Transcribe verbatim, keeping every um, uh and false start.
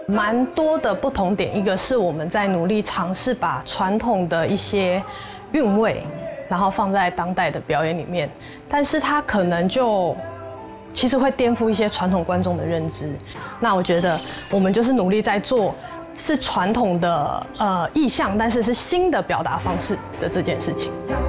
蛮多的不同点，一个是我们在努力尝试把传统的一些韵味，然后放在当代的表演里面，但是它可能就其实会颠覆一些传统观众的认知。那我觉得我们就是努力在做是传统的呃意象，但是是新的表达方式的这件事情。